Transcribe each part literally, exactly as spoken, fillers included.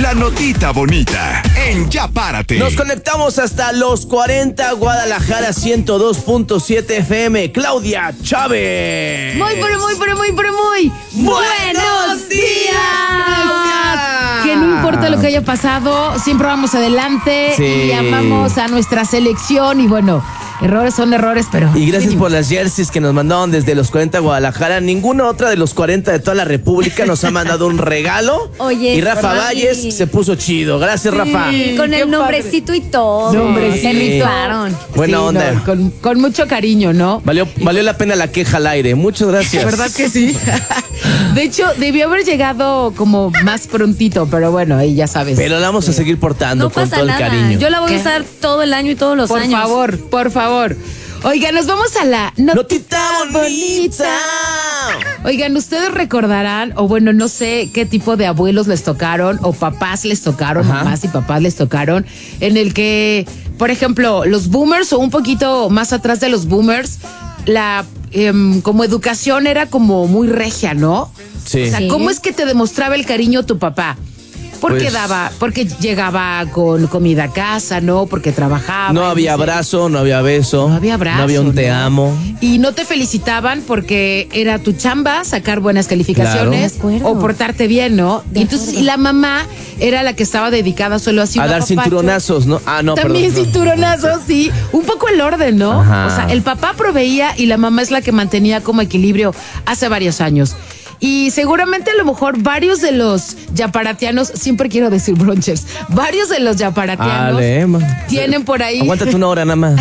La notita bonita en Ya Párate. Nos conectamos hasta los cuarenta, Guadalajara ciento dos punto siete F M. Claudia Chávez. Muy, pero muy, pero muy, pero muy. ¡Buenos días! Que no importa lo que haya pasado, siempre vamos adelante. Sí. Y amamos a nuestra selección. Y bueno, errores son errores, pero... Y gracias mínimo. por las jerseys que nos mandaron desde los cuarenta Guadalajara. Ninguna otra de los cuarenta de toda la República nos ha mandado un regalo. Oye, y Rafa sí. Valles se puso chido. Gracias, Sí. Rafa. Y con Qué el nombrecito y todo. Nombrecito. Se rifaron. Buena Sí, onda. no, con, con mucho cariño, ¿no? Valió, valió la pena la queja al aire. Muchas gracias. ¿Verdad que sí? De hecho, debió haber llegado como más prontito, pero bueno, ahí ya sabes. Pero la vamos a seguir portando No con pasa todo el nada. cariño. Yo la voy ¿Qué? a usar todo el año y todos los Por años. favor, por favor. Oigan, nos vamos a la notita, ¡Notita bonita! Oigan, ustedes recordarán, o bueno, no sé qué tipo de abuelos les tocaron, o papás les tocaron, Ajá. mamás y papás les tocaron, en el que, por ejemplo, los boomers o un poquito más atrás de los boomers, la em, como educación era como muy regia, ¿no? Sí. O sea, Sí. ¿cómo es que te demostraba el cariño tu papá? Porque Pues- daba, porque llegaba con comida a casa, ¿no? Porque trabajaba. No y había dice- abrazo, no había beso. No había abrazo. No había un te ¿no? amo. Y no te felicitaban porque era tu chamba sacar buenas calificaciones Claro. De acuerdo. o portarte bien, ¿no? De Y entonces, acuerdo. y la mamá era la que estaba dedicada solo así A dar cinturonazos, ¿no? Ah, no, También perdón. no. cinturonazos, sí. Un poco el orden, ¿no? Ajá. O sea, el papá proveía y la mamá es la que mantenía como equilibrio hace varios años. Y seguramente a lo mejor varios de los yaparatianos, siempre quiero decir bronchers, varios de los yaparatianos Ale, ma. tienen por ahí, Aguántate una hora nada más.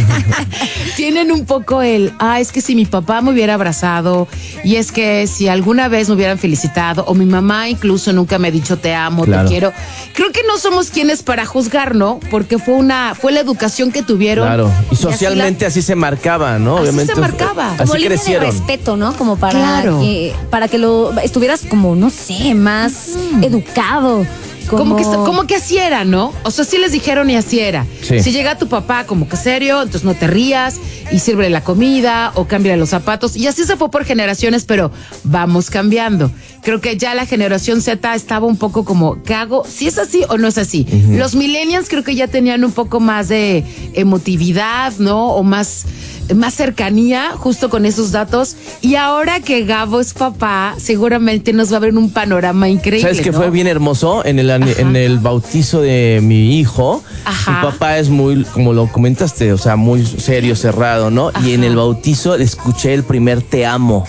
tienen un poco el, ah, es que si mi papá me hubiera abrazado, y es que si alguna vez me hubieran felicitado, o mi mamá incluso nunca me ha dicho te amo, Claro. te quiero. Creo que no somos quienes para juzgar, ¿no? Porque fue una, fue la educación que tuvieron. Claro. Y así la- socialmente así se marcaba, ¿no? Así Obviamente. se marcaba. Como Así línea crecieron. de respeto, ¿no? Como para Claro. que para que lo estuvieras como, no sé, más educado. Como que, como que así era, ¿no? O sea, sí les dijeron y así era. Sí. Si llega tu papá como que serio, entonces no te rías y sirve la comida o cambia los zapatos. Y así se fue por generaciones, pero vamos cambiando. Creo que ya la generación Z estaba un poco como, ¿qué hago? ¿Si es así o no es así? Los millennials creo que ya tenían un poco más de emotividad, ¿no? O más, más cercanía justo con esos datos. Y ahora que Gabo es papá, seguramente nos va a ver un panorama increíble. ¿Sabes qué ¿no? fue bien hermoso? En el, Ajá. en el bautizo de mi hijo, Ajá. mi papá es muy, como lo comentaste, o sea, muy serio, cerrado, ¿no? Ajá. Y en el bautizo le escuché el primer te amo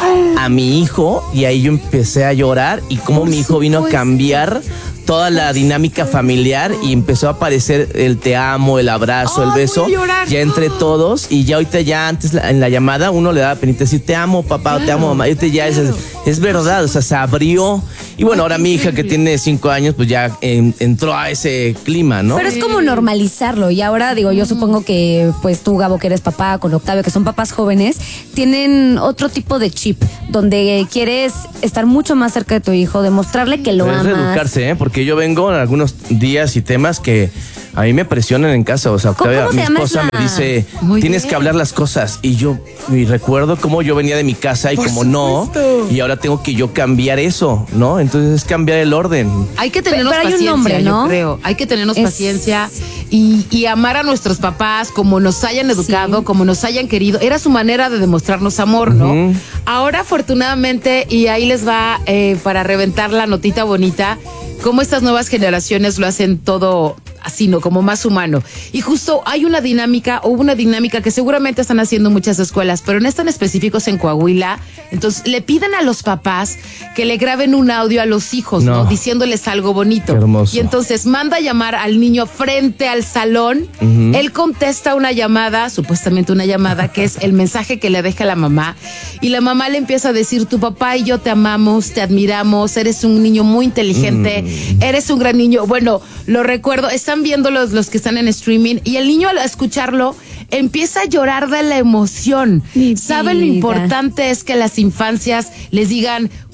a mi hijo y ahí yo empecé a llorar y cómo Por mi hijo vino a supuesto. cambiar toda la dinámica familiar y empezó a aparecer el te amo, el abrazo, Ay, el beso, voy a llorar. ya entre todos y ya ahorita ya antes la- en la llamada uno le daba penita decir te amo papá, o te amo mamá, y ahorita ya es, es verdad, o sea, se abrió y bueno, ahora mi hija que tiene cinco años pues ya en- entró a ese clima, ¿no? Pero es como normalizarlo. Y ahora, digo, yo supongo que pues tú, Gabo, que eres papá, con Octavio, que son papás jóvenes, tienen otro tipo de chip, donde quieres estar mucho más cerca de tu hijo, demostrarle que lo Pero es amas. reeducarse, ¿eh? Porque yo vengo en algunos días y temas que a mí me presionan en casa. O sea, ¿Cómo- Octavia, cómo se mi llama esposa esa? me dice, Muy tienes bien. que hablar las cosas. Y yo y recuerdo cómo yo venía de mi casa y Por como supuesto. no. Y ahora tengo que yo cambiar eso, ¿no? Entonces es cambiar el orden. Hay que tenernos Pero hay un paciencia, nombre, ¿no? yo creo. Hay que tenernos Es- paciencia y, y amar a nuestros papás como nos hayan educado, Sí. como nos hayan querido. Era su manera de demostrarnos amor, ¿no? Ujú. Ahora, afortunadamente, y ahí les va eh, para reventar la notita bonita, cómo estas nuevas generaciones lo hacen todo así, ¿no? Como más humano. Y justo hay una dinámica, o una dinámica que seguramente están haciendo muchas escuelas, pero no están específicos en Coahuila. Entonces, le piden a los papás que le graben un audio a los hijos, ¿no? No. Diciéndoles algo bonito. Qué hermoso. Y entonces manda a llamar al niño frente al salón. Ujú. Él contesta una llamada, supuestamente una llamada, que es el mensaje que le deja la mamá. Y la mamá le empieza a decir, tu papá y yo te amamos, te admiramos, eres un niño muy inteligente, Mm. eres un gran niño. Bueno, lo recuerdo, están viendo los, los que están en streaming y el niño al escucharlo empieza a llorar de la emoción. Mi ¿Saben lo vida. importante es que las infancias les digan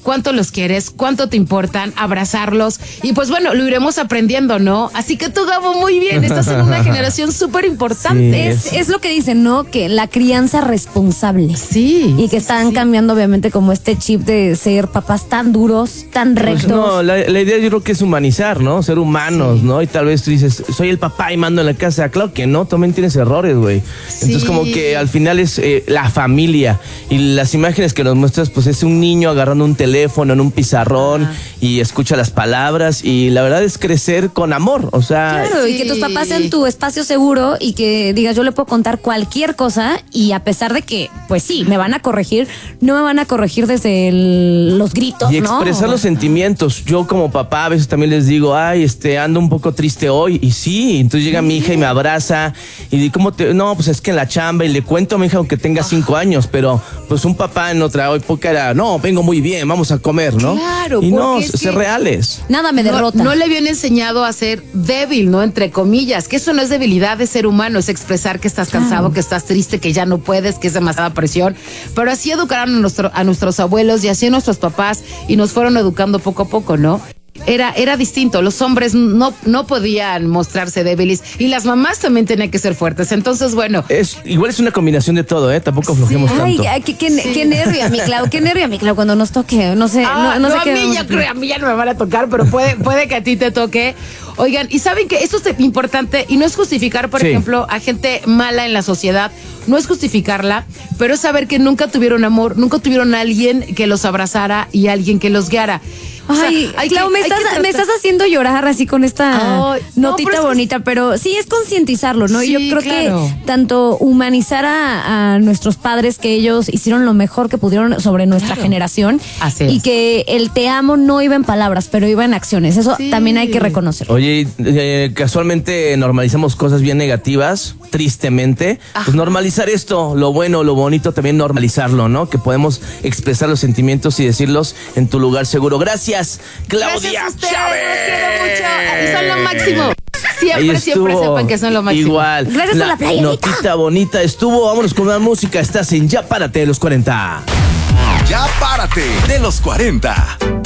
cuánto los quieres, cuánto te importan, abrazarlos. Y pues bueno, lo iremos aprendiendo, ¿no? Así que tú, Gabo, muy bien. Estás en una generación súper importante. Sí, es, es lo que dicen, ¿no? Que la crianza responsable. Sí. Y que están sí. cambiando, obviamente, como este chip de ser papás tan duros, tan rectos. Pues no, la, la idea yo creo que es humanizar, ¿no? Ser humanos, sí. ¿no? Y tal vez tú dices, soy el papá y mando en la casa. Claro que no, también tienes errores, güey. Sí. Entonces como que al final es eh, la familia. Y las imágenes que nos muestras, pues es un niño agarrando un teléfono en un pizarrón ah. y escucha las palabras. Y la verdad es crecer con amor, o sea... Claro, sí. y que tus papás sean tu espacio seguro y que digas, yo le puedo contar cualquier cosa y a pesar de que, pues sí, me van a corregir, no me van a corregir desde el, los gritos, y ¿no? expresar los sentimientos. Yo como papá a veces también les digo, ay, este, ando un poco triste hoy. Y sí, entonces llega mi hija y me abraza y digo, ¿cómo te...? No, pues es que en la chamba, y le cuento a mi hija aunque tenga cinco años, pero pues un papá en otra época era, no, vengo muy bien, vamos a comer, ¿no? Claro, y no, es ser que reales. Nada me no, derrota. no le habían enseñado a ser débil, ¿no? Entre comillas, que eso no es debilidad de ser humano, es expresar que estás cansado, claro. que estás triste, que ya no puedes, que es demasiada presión. Pero así educaron a, nuestro, a nuestros abuelos y así a nuestros papás y nos fueron educando poco a poco, ¿no? Era, era distinto, los hombres no, no podían mostrarse débiles y las mamás también tenían que ser fuertes. Entonces, bueno. Es, igual es una combinación de todo, ¿eh? Tampoco aflojemos sí. tanto. Ay, ay qué, qué, sí. qué nervio, mi Clau, qué nervio, mi Clau, cuando nos toque, no sé. Ah, no, no, no sé a qué mí ya creo, a mí ya no me van a tocar, pero puede, puede que a ti te toque. Oigan, y saben que esto es importante y no es justificar, por sí. ejemplo, a gente mala en la sociedad, no es justificarla, pero es saber que nunca tuvieron amor, nunca tuvieron a alguien que los abrazara y alguien que los guiara. O sea, Ay, hay Clau, que, me, hay estás, que tratar... me estás haciendo llorar así con esta Ay, no, notita pero es bonita, que... pero sí es concientizarlo, ¿no? Sí, y yo creo claro. que tanto humanizar a, a nuestros padres, que ellos hicieron lo mejor que pudieron sobre nuestra claro. generación, así y es. que el te amo no iba en palabras, pero iba en acciones. Eso sí. también hay que reconocerlo. Oye, eh, casualmente normalizamos cosas bien negativas, tristemente. Ajá. Pues normalizar esto, lo bueno, lo bonito, también normalizarlo, ¿no? Que podemos expresar los sentimientos y decirlos en tu lugar seguro. Gracias, Claudia. Gracias a ustedes, Chávez. los quiero mucho. Y son lo máximo. Siempre, siempre sepan que son lo máximo. Igual. Gracias la por la playerita. Notita bonita estuvo. Vámonos con una música. Estás en Ya Párate de los cuarenta. Ya Párate de los cuarenta.